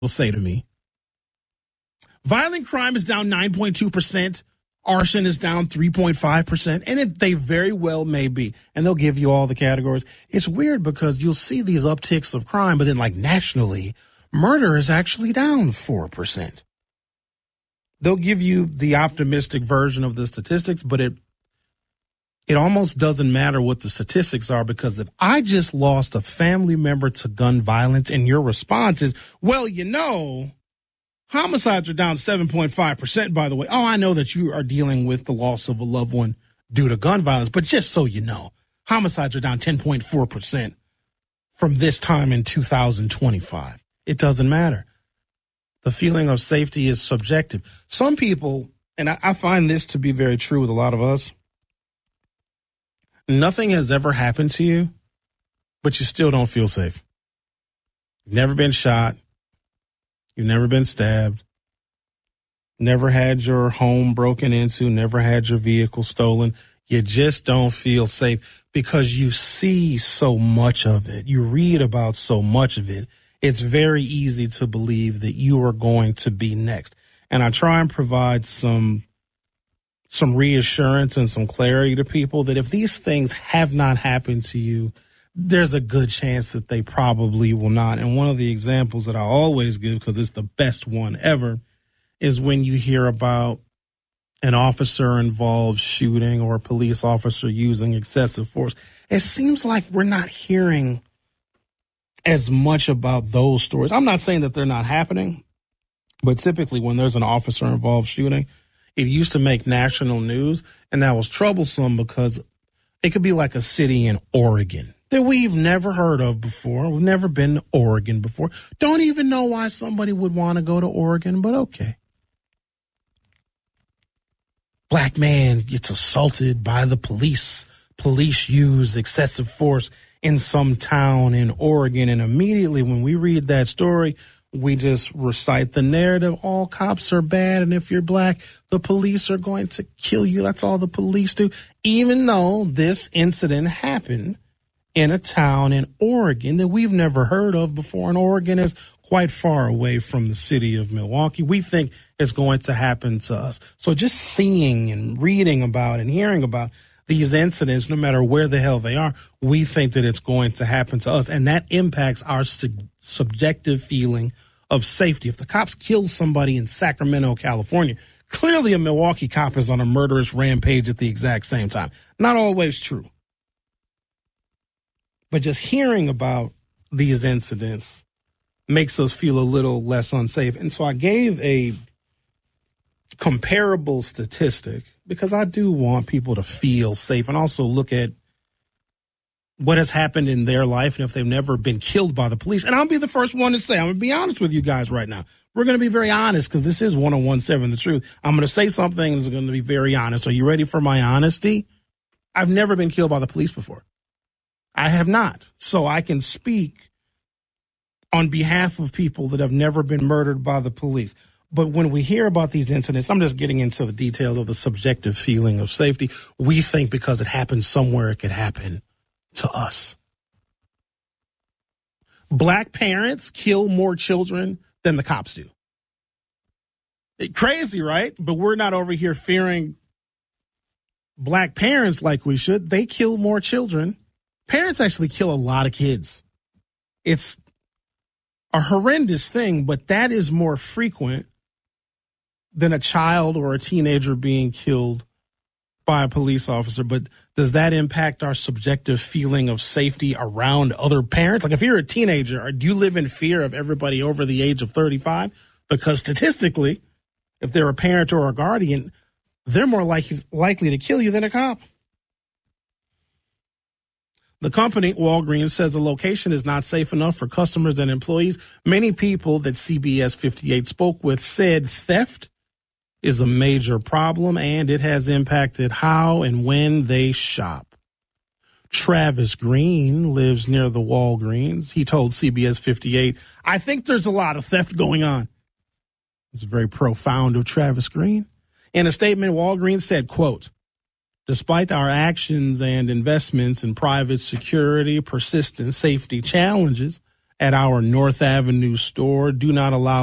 will say to me, violent crime is down 9.2%. Arson is down 3.5%, and they very well may be. And they'll give you all the categories. It's weird because you'll see these upticks of crime, but then like nationally, murder is actually down 4%. They'll give you the optimistic version of the statistics, but it almost doesn't matter what the statistics are, because if I just lost a family member to gun violence and your response is, well, homicides are down 7.5%, by the way. Oh, I know that you are dealing with the loss of a loved one due to gun violence, but just so you know, homicides are down 10.4% from this time in 2025. It doesn't matter. The feeling of safety is subjective. Some people, and I find this to be very true with a lot of us, nothing has ever happened to you, but you still don't feel safe. You've never been shot. You've never been stabbed, never had your home broken into, never had your vehicle stolen. You just don't feel safe because you see so much of it. You read about so much of it. It's very easy to believe that you are going to be next. And I try and provide some reassurance and some clarity to people that if these things have not happened to you, there's a good chance that they probably will not. And one of the examples that I always give, because it's the best one ever, is when you hear about an officer-involved shooting or a police officer using excessive force. It seems like we're not hearing as much about those stories. I'm not saying that they're not happening, but typically when there's an officer-involved shooting, it used to make national news, and that was troublesome because it could be like a city in Oregon that we've never heard of before. We've never been to Oregon before. Don't even know why somebody would want to go to Oregon, but okay. Black man gets assaulted by the police. Police use excessive force in some town in Oregon. And immediately when we read that story, we just recite the narrative. All cops are bad. And if you're black, the police are going to kill you. That's all the police do. Even though this incident happened in a town in Oregon that we've never heard of before. And Oregon is quite far away from the city of Milwaukee. We think it's going to happen to us. So just seeing and reading about and hearing about these incidents, no matter where the hell they are, we think that it's going to happen to us. And that impacts our subjective feeling of safety. If the cops kill somebody in Sacramento, California, clearly a Milwaukee cop is on a murderous rampage at the exact same time. Not always true. But just hearing about these incidents makes us feel a little less unsafe. And so I gave a comparable statistic because I do want people to feel safe and also look at what has happened in their life and if they've never been killed by the police. And I'll be the first one to say, I'm going to be honest with you guys right now. We're going to be very honest because this is 1017 The Truth. I'm going to say something that's going to be very honest. Are you ready for my honesty? I've never been killed by the police before. I have not. So I can speak on behalf of people that have never been murdered by the police. But when we hear about these incidents, I'm just getting into the details of the subjective feeling of safety. We think because it happened somewhere, it could happen to us. Black parents kill more children than the cops do. Crazy, right? But we're not over here fearing black parents like we should. They kill more children. Parents actually kill a lot of kids. It's a horrendous thing, but that is more frequent than a child or a teenager being killed by a police officer. But does that impact our subjective feeling of safety around other parents? Like if you're a teenager, do you live in fear of everybody over the age of 35? Because statistically, if they're a parent or a guardian, they're more likely to kill you than a cop. The company, Walgreens, says the location is not safe enough for customers and employees. Many people that CBS 58 spoke with said theft is a major problem, and it has impacted how and when they shop. Travis Green lives near the Walgreens. He told CBS 58, I think there's a lot of theft going on. It's very profound of Travis Green. In a statement, Walgreens said, quote, despite our actions and investments in private security, persistent safety challenges, at our North Avenue store. Do not allow